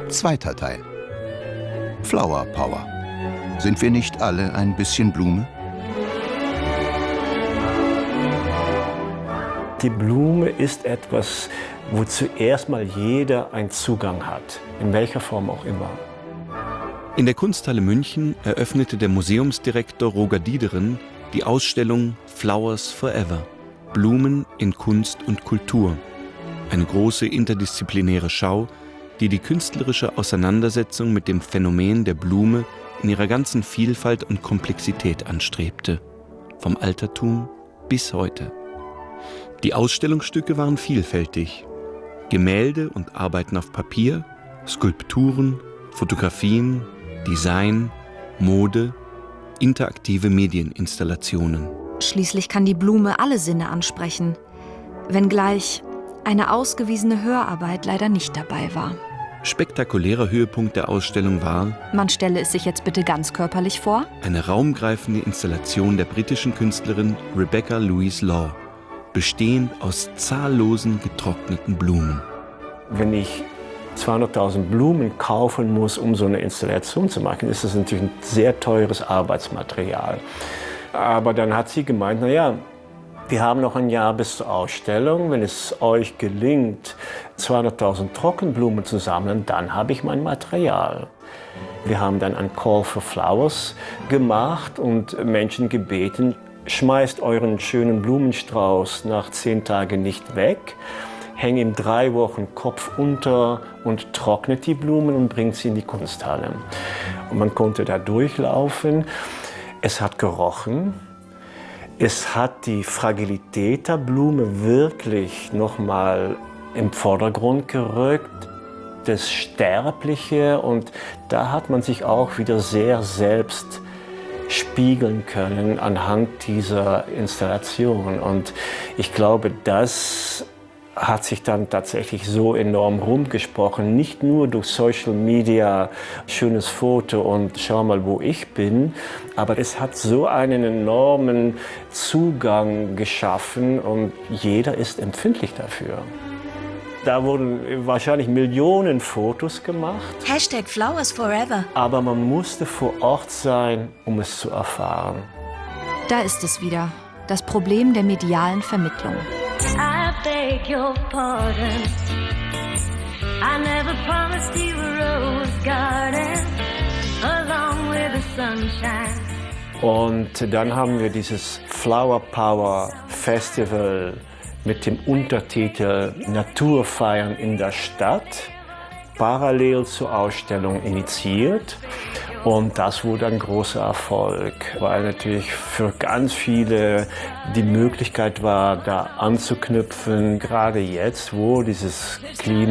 Zweiter Teil. Flower Power. Sind wir nicht alle ein bisschen Blume? Die Blume ist etwas, wozu erstmal jeder einen Zugang hat, in welcher Form auch immer. In der Kunsthalle München eröffnete der Museumsdirektor Roger Diederen die Ausstellung Flowers Forever – Blumen in Kunst und Kultur. Eine große interdisziplinäre Schau, die die künstlerische Auseinandersetzung mit dem Phänomen der Blume in ihrer ganzen Vielfalt und Komplexität anstrebte. Vom Altertum bis heute. Die Ausstellungsstücke waren vielfältig. Gemälde und Arbeiten auf Papier, Skulpturen, Fotografien, Design, Mode, interaktive Medieninstallationen. Schließlich kann die Blume alle Sinne ansprechen, wenngleich eine ausgewiesene Hörarbeit leider nicht dabei war. Spektakulärer Höhepunkt der Ausstellung war: Man stelle es sich jetzt bitte ganz körperlich vor. Eine raumgreifende Installation der britischen Künstlerin Rebecca Louise Law, bestehend aus zahllosen getrockneten Blumen. Wenn ich 200.000 Blumen kaufen muss, um so eine Installation zu machen, ist das natürlich ein sehr teures Arbeitsmaterial. Aber dann hat sie gemeint, naja, wir haben noch ein Jahr bis zur Ausstellung. Wenn es euch gelingt, 200.000 Trockenblumen zu sammeln, dann habe ich mein Material. Wir haben dann ein Call for Flowers gemacht und Menschen gebeten, schmeißt euren schönen Blumenstrauß nach 10 Tagen nicht weg, hängt ihm 3 Wochen Kopf unter und trocknet die Blumen und bringt sie in die Kunsthalle. Und man konnte da durchlaufen. Es hat gerochen. Es hat die Fragilität der Blume wirklich nochmal im Vordergrund gerückt, das Sterbliche, und da hat man sich auch wieder sehr selbst spiegeln können anhand dieser Installation. Und ich glaube, das hat sich dann tatsächlich so enorm rumgesprochen, nicht nur durch Social Media, schönes Foto und schau mal, wo ich bin, aber es hat so einen enormen Zugang geschaffen und jeder ist empfindlich dafür. Da wurden wahrscheinlich Millionen Fotos gemacht. #Flowers Forever. Aber man musste vor Ort sein, um es zu erfahren. Da ist es wieder, das Problem der medialen Vermittlung. I beg your pardon. I never promised you a rose garden along with the sunshine. Und dann haben wir dieses Flower Power Festival mit dem Untertitel Naturfeiern in der Stadt, parallel zur Ausstellung initiiert. Und das wurde ein großer Erfolg, weil natürlich für ganz viele die Möglichkeit war, da anzuknüpfen, gerade jetzt, wo dieses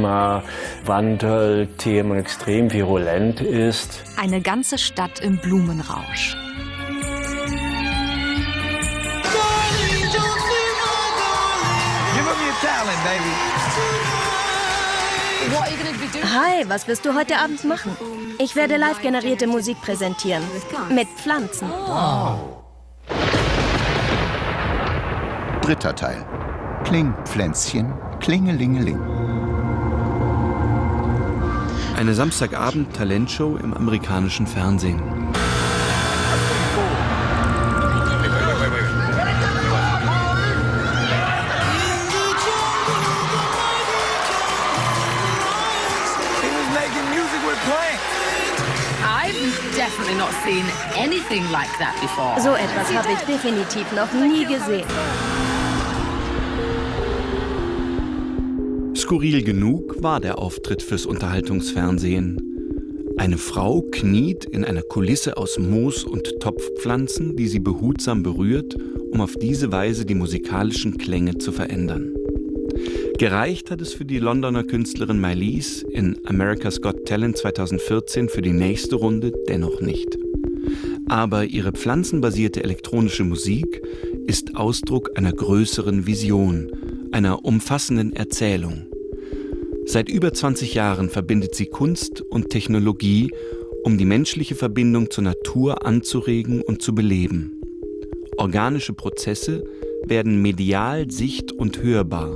Klimawandel-Thema extrem virulent ist. Eine ganze Stadt im Blumenrausch. Hi, was wirst du heute Abend machen? Ich werde live generierte Musik präsentieren. Mit Pflanzen. Wow. Dritter Teil. Klingpflänzchen, klingelingeling. Eine Samstagabend-Talentshow im amerikanischen Fernsehen. So etwas habe ich definitiv noch nie gesehen. Skurril genug war der Auftritt fürs Unterhaltungsfernsehen. Eine Frau kniet in einer Kulisse aus Moos und Topfpflanzen, die sie behutsam berührt, um auf diese Weise die musikalischen Klänge zu verändern. Gereicht hat es für die Londoner Künstlerin Mylise in America's Got Talent 2014 für die nächste Runde dennoch nicht. Aber ihre pflanzenbasierte elektronische Musik ist Ausdruck einer größeren Vision, einer umfassenden Erzählung. Seit über 20 Jahren verbindet sie Kunst und Technologie, um die menschliche Verbindung zur Natur anzuregen und zu beleben. Organische Prozesse werden medial sicht- und hörbar,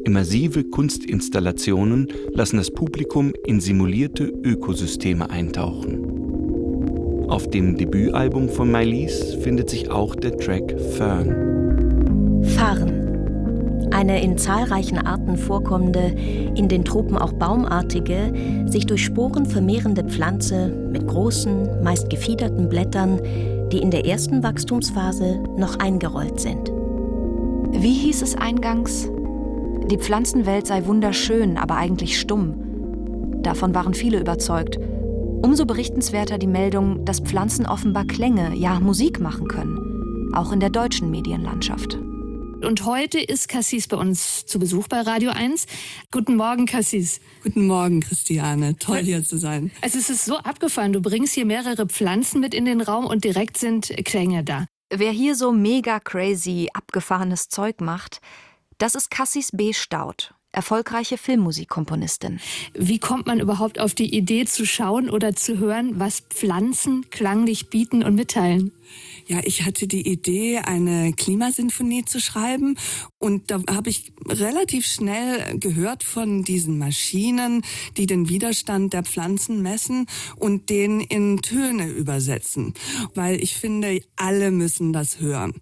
Immersive Kunstinstallationen lassen das Publikum in simulierte Ökosysteme eintauchen. Auf dem Debütalbum von Maëlys findet sich auch der Track Fern. Farn. Eine in zahlreichen Arten vorkommende, in den Tropen auch baumartige, sich durch Sporen vermehrende Pflanze mit großen, meist gefiederten Blättern, die in der ersten Wachstumsphase noch eingerollt sind. Wie hieß es eingangs? Die Pflanzenwelt sei wunderschön, aber eigentlich stumm. Davon waren viele überzeugt. Umso berichtenswerter die Meldung, dass Pflanzen offenbar Klänge, ja Musik machen können. Auch in der deutschen Medienlandschaft. Und heute ist Cassis bei uns zu Besuch bei Radio 1. Guten Morgen, Cassis. Guten Morgen, Christiane. Toll, hier zu sein. Also es ist so abgefahren. Du bringst hier mehrere Pflanzen mit in den Raum und direkt sind Klänge da. Wer hier so mega crazy abgefahrenes Zeug macht, das ist Cassis B. Staudt, erfolgreiche Filmmusikkomponistin. Wie kommt man überhaupt auf die Idee zu schauen oder zu hören, was Pflanzen klanglich bieten und mitteilen? Ja, ich hatte die Idee, eine Klimasinfonie zu schreiben und da habe ich relativ schnell gehört von diesen Maschinen, die den Widerstand der Pflanzen messen und den in Töne übersetzen, weil ich finde, alle müssen das hören.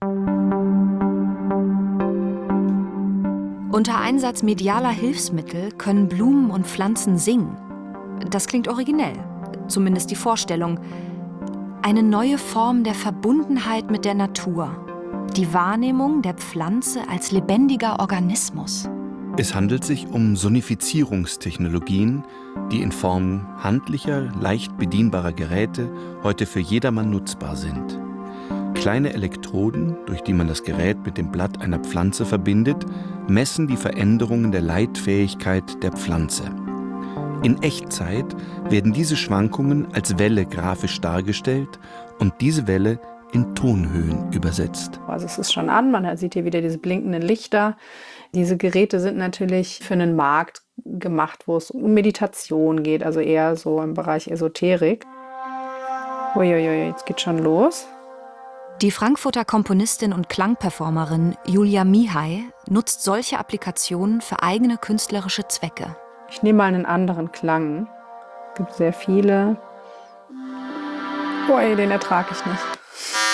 Unter Einsatz medialer Hilfsmittel können Blumen und Pflanzen singen. Das klingt originell, zumindest die Vorstellung. Eine neue Form der Verbundenheit mit der Natur. Die Wahrnehmung der Pflanze als lebendiger Organismus. Es handelt sich um Sonifizierungstechnologien, die in Form handlicher, leicht bedienbarer Geräte heute für jedermann nutzbar sind. Kleine Elektroden, durch die man das Gerät mit dem Blatt einer Pflanze verbindet, messen die Veränderungen der Leitfähigkeit der Pflanze. In Echtzeit werden diese Schwankungen als Welle grafisch dargestellt und diese Welle in Tonhöhen übersetzt. Also es ist schon an, man sieht hier wieder diese blinkenden Lichter. Diese Geräte sind natürlich für einen Markt gemacht, wo es um Meditation geht, also eher so im Bereich Esoterik. Uiuiui, jetzt geht schon los. Die Frankfurter Komponistin und Klangperformerin Julia Mihai nutzt solche Applikationen für eigene künstlerische Zwecke. Ich nehme mal einen anderen Klang. Es gibt sehr viele. Boah, den ertrage ich nicht.